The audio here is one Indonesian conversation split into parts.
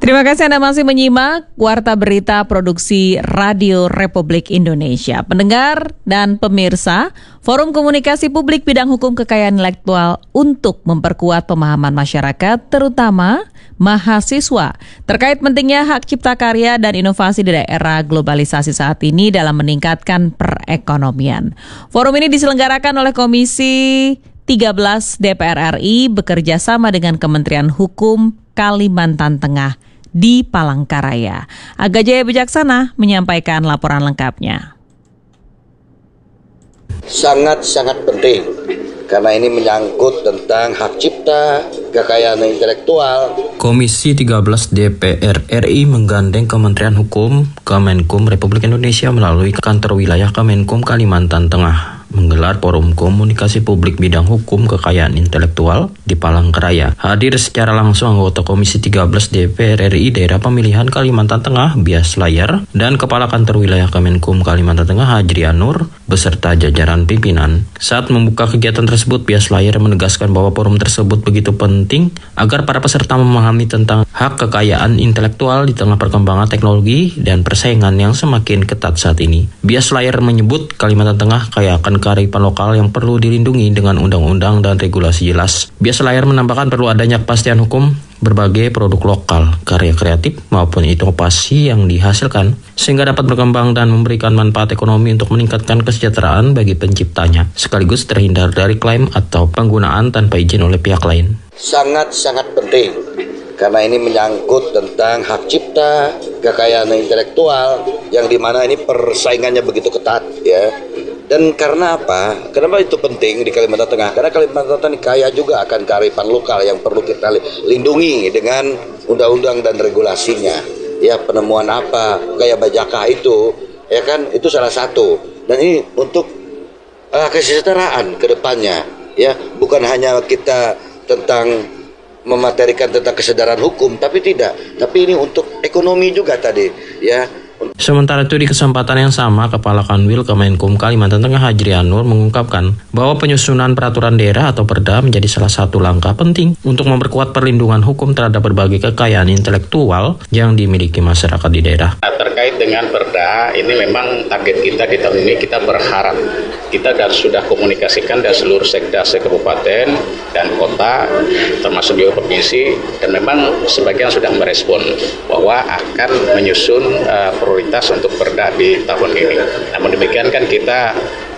Terima kasih Anda masih menyimak Warta Berita Produksi Radio Republik Indonesia. Pendengar dan pemirsa, Forum Komunikasi Publik Bidang Hukum Kekayaan Intelektual untuk memperkuat pemahaman masyarakat, terutama mahasiswa, terkait pentingnya hak cipta karya dan inovasi di era globalisasi saat ini dalam meningkatkan perekonomian. Forum ini diselenggarakan oleh Komisi 13 DPR RI bekerja sama dengan Kementerian Hukum Kalimantan Tengah di Palangkaraya. Aga Jaya Bijaksana menyampaikan laporan lengkapnya. Sangat-sangat penting karena ini menyangkut tentang hak cipta, kekayaan intelektual. Komisi 13 DPR RI menggandeng Kementerian Hukum, Kemenkum Republik Indonesia melalui kantor wilayah Kemenkum Kalimantan Tengah menggelar Forum Komunikasi Publik Bidang Hukum Kekayaan Intelektual di Palangkaraya. Hadir secara langsung anggota Komisi 13 DPR RI Daerah Pemilihan Kalimantan Tengah Bias Layar dan Kepala Kantor Wilayah Kemenkum Kalimantan Tengah Hajri Anur beserta jajaran pimpinan. Saat membuka kegiatan tersebut, Bias Layar menegaskan bahwa forum tersebut begitu penting agar para peserta memahami tentang hak kekayaan intelektual di tengah perkembangan teknologi dan persaingan yang semakin ketat saat ini. Bias Layar menyebut Kalimantan Tengah kaya akan kearifan lokal yang perlu dilindungi dengan undang-undang dan regulasi jelas. Bias Layar menambahkan perlu adanya kepastian hukum berbagai produk lokal, karya kreatif maupun inovasi yang dihasilkan sehingga dapat berkembang dan memberikan manfaat ekonomi untuk meningkatkan kesejahteraan bagi penciptanya, sekaligus terhindar dari klaim atau penggunaan tanpa izin oleh pihak lain. Sangat-sangat penting karena ini menyangkut tentang hak cipta, kekayaan intelektual yang dimana ini persaingannya begitu ketat ya. Dan karena apa? Kenapa itu penting di Kalimantan Tengah? Karena Kalimantan Tengah kaya juga akan kearifan lokal yang perlu kita lindungi dengan undang-undang dan regulasinya. Ya, penemuan apa? Kayak Bajaka itu, ya kan? Itu salah satu. Dan ini untuk kesejahteraan ke depannya. Ya, bukan hanya kita tentang mematerikan tentang kesadaran hukum, tapi tidak. Tapi ini untuk ekonomi juga tadi, ya. Sementara itu di kesempatan yang sama, Kepala Kanwil Kemenkum Kalimantan Tengah Hajri Anur mengungkapkan bahwa penyusunan peraturan daerah atau Perda menjadi salah satu langkah penting untuk memperkuat perlindungan hukum terhadap berbagai kekayaan intelektual yang dimiliki masyarakat di daerah. Terkait dengan Perda, ini memang target kita di tahun ini, kita berharap kita sudah komunikasikan dari seluruh sekda kabupaten dan kota, termasuk juga provinsi, dan memang sebagian sudah merespon bahwa akan menyusun prioritas untuk Perda di tahun ini. Namun demikian kan kita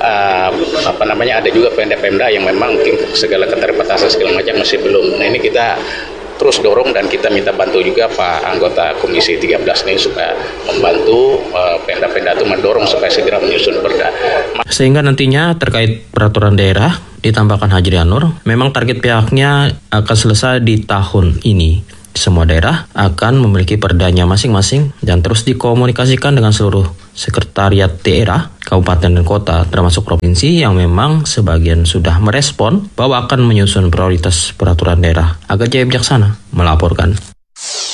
ada juga Pemda yang memang mungkin segala keterbatasan segala macam masih belum. Nah, ini kita terus dorong dan kita minta bantu juga Pak anggota Komisi 13 ini supaya membantu Pemda-Pemda itu mendorong supaya segera menyusun Perda. Sehingga nantinya terkait peraturan daerah, ditambahkan Hajri Anur, memang target pihaknya akan selesai di tahun ini. Semua daerah akan memiliki perdanya masing-masing dan terus dikomunikasikan dengan seluruh sekretariat daerah, kabupaten dan kota, termasuk provinsi yang memang sebagian sudah merespon bahwa akan menyusun prioritas peraturan daerah. Aga Jaya Bijaksana melaporkan.